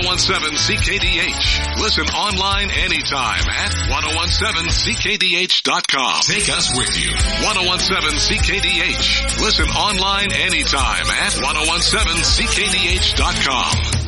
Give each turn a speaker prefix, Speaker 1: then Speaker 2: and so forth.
Speaker 1: 1017 CKDH. Listen online anytime at 1017CKDH.com. Take us with you. 1017 CKDH. Listen online anytime at 1017CKDH.com.